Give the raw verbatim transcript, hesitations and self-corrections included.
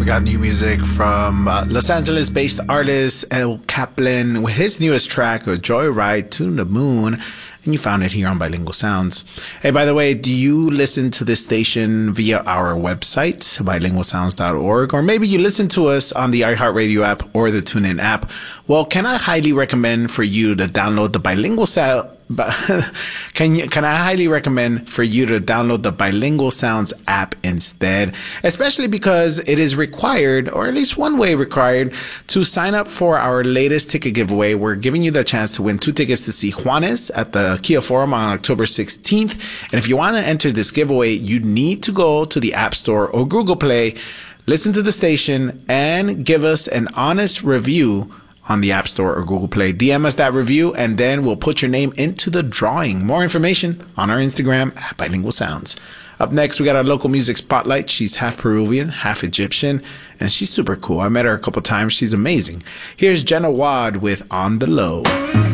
got new music from uh, Los Angeles-based artist El Kaplan with his newest track, Joyride to the Moon. And you found it here on Bilingual Sounds. Hey, by the way, do you listen to this station via our website, bilingual sounds dot org? Or maybe you listen to us on the iHeartRadio app or the TuneIn app. Well, can I highly recommend for you to download the Bilingual Sound? But can you, can I highly recommend for you to download the Bilingual Sounds app instead, especially because it is required, or at least one way required, to sign up for our latest ticket giveaway. We're giving you the chance to win two tickets to see Juanes at the Kia Forum on October sixteenth. And if you want to enter this giveaway, you need to go to the App Store or Google Play, listen to the station, and give us an honest review on the App Store or Google Play. D M us that review, and then we'll put your name into the drawing. More information on our Instagram at Bilingual Sounds. Up next, we got our local music spotlight. She's half Peruvian, half Egyptian, and she's super cool. I met her a couple times. She's amazing. Here's Jenna Wad with On the Low.